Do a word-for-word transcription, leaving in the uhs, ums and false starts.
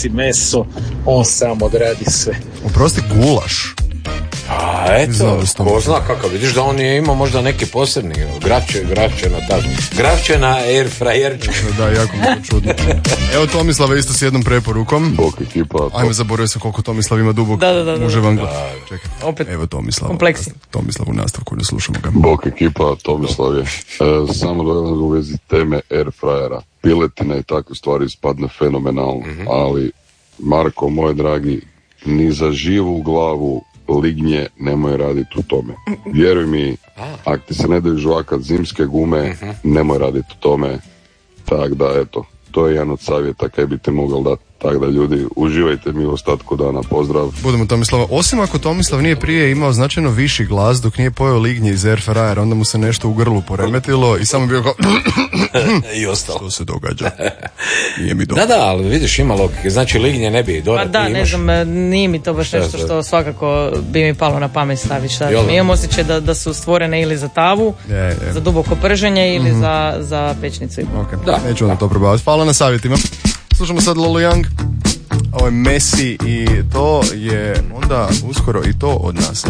meso, on sam odradi sve. Oprosti, gulaš. A eto, ko zna kako, vidiš da on je imao možda neki posebni, gravče, gravče na tak, gravče na air frajerče. Da, jako mi je čudno. Evo Tomislava isto s jednom preporukom. Bok ekipa. Ajme, zaboravio sam koliko Tomislav ima dubok. Da, da, da, da. Uživan glas. Čekaj, opet evo Tomislav. kompleksi. Tomislav u nastavku, ne slušamo ga. Bok ekipa, Tomislav je. E, samo da u vezi teme air fryera. Piletina i takve stvari ispadne fenomenalno, mm-hmm. ali Marko, moj dragi, ni za živu glavu lignje nemoj raditi u tome. Vjeruj mi, ako ti se ne daju žvakat zimske gume, nemoj raditi u tome. Tak da, eto, to je jedan od savjeta kaj bi ti mogao dati. Tako da, ljudi, uživajte mi u ostatku dana. Pozdrav. Budemo Tomislava. Osim ako Tomislav nije prije imao značajno viši glas dok nije pojeo lignje iz air fryera, onda mu se nešto u grlu poremetilo i samo bio kao i ostalo. Što se događa? Nije mi dobro. Da, da, ali vidiš, ima logike. Znači, lignje ne bi Dora, pa da, ti ne imaš... znam, nije mi to baš šta, nešto što svakako bi mi palo na pamet staviti. Šta? Imam osjećaj da, da su stvorene ili za tavu, je, je. za duboko prženje ili mm-hmm. za, za pečnicu. Okay. Da, neću onda to probaviti. Hvala na savjetima. Slušamo sad Lolo Young. Ovo je Messi i to je onda uskoro i to od nas.